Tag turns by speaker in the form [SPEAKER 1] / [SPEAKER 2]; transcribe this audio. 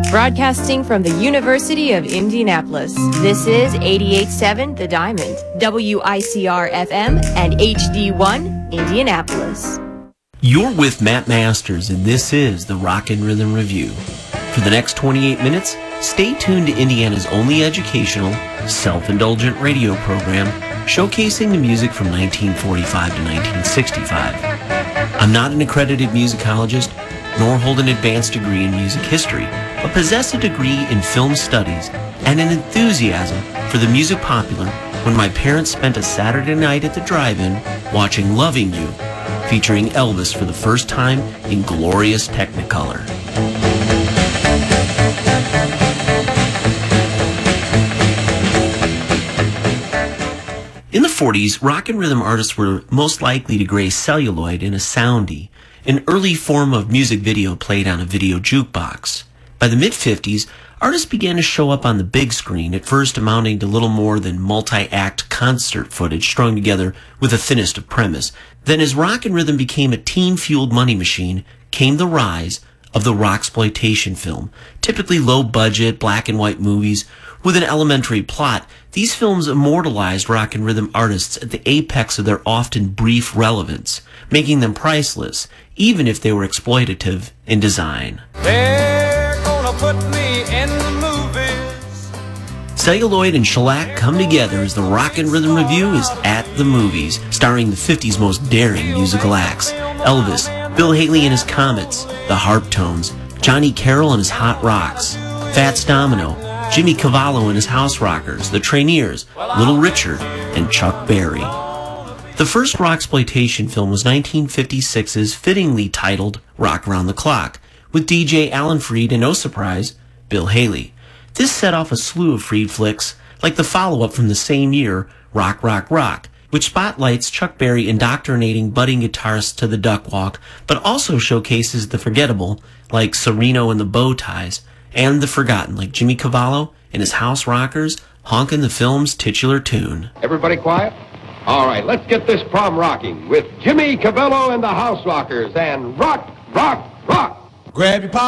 [SPEAKER 1] Broadcasting from the University of Indianapolis, this is 88.7 The Diamond, WICR-FM, and HD1 Indianapolis.
[SPEAKER 2] You're with Matt Masters, and this is the Rock and Rhythm Review. For the next 28 minutes, stay tuned to Indiana's only educational, self-indulgent radio program showcasing the music from 1945 to 1965. I'm not an accredited musicologist, nor hold an advanced degree in music history, but possess a degree in film studies and an enthusiasm for the music popular when my parents spent a Saturday night at the drive-in watching Loving You, featuring Elvis for the first time in glorious Technicolor. In the 40s, rock and rhythm artists were most likely to grace celluloid in a soundy, an early form of music video played on a video jukebox. By the mid-50s, artists began to show up on the big screen, at first amounting to little more than multi-act concert footage strung together with the thinnest of premise. Then as rock and rhythm became a teen-fueled money machine, came the rise of the rocksploitation film. Typically low-budget, black-and-white movies with an elementary plot, these films immortalized rock and rhythm artists at the apex of their often brief relevance, making them priceless, even if they were exploitative in design.
[SPEAKER 3] They're gonna put me in the movies.
[SPEAKER 2] Celluloid and shellac come together as the Rock and Rhythm Review is at the movies, starring the 50s most daring musical acts: Elvis, Bill Haley and his Comets, the Harptones, Johnny Carroll and his Hot Rocks, Fats Domino, Jimmy Cavallo and his House Rockers, the Traineers, Little Richard, and Chuck Berry. The first rocksploitation film was 1956's fittingly titled Rock Around the Clock, with DJ Alan Freed and, no surprise, Bill Haley. This set off a slew of Freed flicks, like the follow-up from the same year, Rock, Rock, Rock, which spotlights Chuck Berry indoctrinating budding guitarists to the duck walk, but also showcases the forgettable, like Sereno and the Bow Ties, and the forgotten, like Jimmy Cavallo and his House Rockers, honking the film's titular tune.
[SPEAKER 4] Everybody quiet? All right, let's get this prom rocking with Jimmy Cavallo and the House Rockers and Rock, Rock, Rock.
[SPEAKER 3] Grab your